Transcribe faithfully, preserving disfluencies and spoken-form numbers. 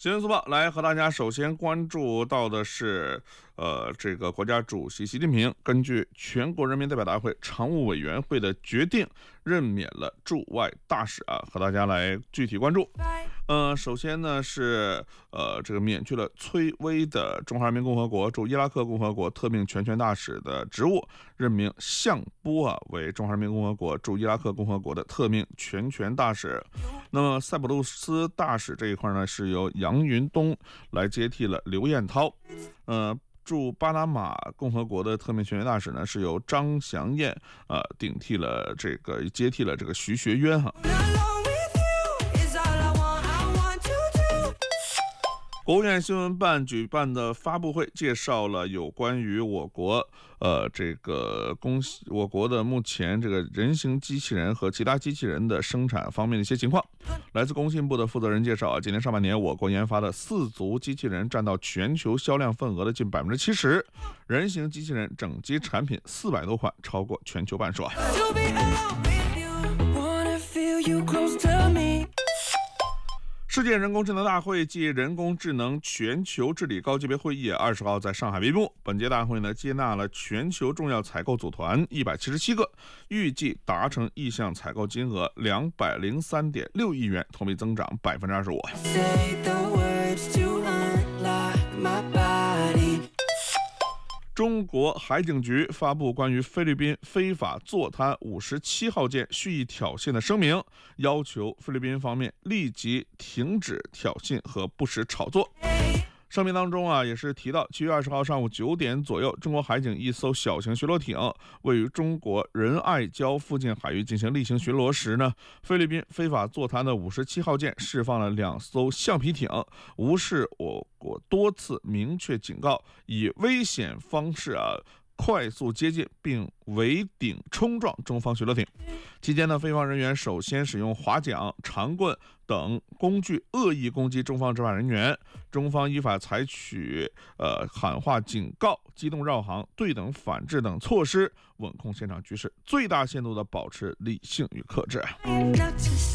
新闻速报来和大家首先关注到的是，呃，这个国家主席习近平根据全国人民代表大会常务委员会的决定，任免了驻外大使啊，和大家来具体关注。呃，首先呢是呃这个免去了崔巍的中华人民共和国驻伊拉克共和国特命全权大使的职务，任命向波啊为中华人民共和国驻伊拉克共和国的特命全权大使。那么塞浦路斯大使这一块呢，是由杨云东来接替了刘彦涛。呃。驻巴拿马共和国的特命全权大使呢，是由张祥燕呃顶替了这个接替了这个徐学渊哈。国务院新闻办举办的发布会介绍了有关于我国呃这个公我国的目前这个人形机器人和其他机器人的生产方面的一些情况。来自工信部的负责人介绍啊，今年上半年我国研发的四足机器人占到全球销量份额的近百分之七十，人形机器人整机产品四百多款，超过全球半数啊。世界人工智能大会暨人工智能全球治理高级别会议二十号在上海闭幕。本届大会呢，接纳了全球重要采购组团一百七十七个，预计达成意向采购金额两百零三点六亿元，同比增长百分之二十五。中国海警局发布关于菲律宾非法坐滩五十七号舰蓄意挑衅的声明，要求菲律宾方面立即停止挑衅和不实炒作。声明当中啊，也是提到七月二十号上午九点左右，中国海警一艘小型巡逻艇位于中国仁爱礁附近海域进行例行巡逻时呢，菲律宾非法坐滩的五十七号舰释放了两艘橡皮艇，无视我国多次明确警告，以危险方式啊快速接近并围顶冲撞中方巡逻艇。期间呢，菲方人员首先使用划桨、长棍等工具恶意攻击中方执法人员，中方依法采取呃喊话警告、机动绕行、对等反制等措施，稳控现场局势，最大限度地保持理性与克制。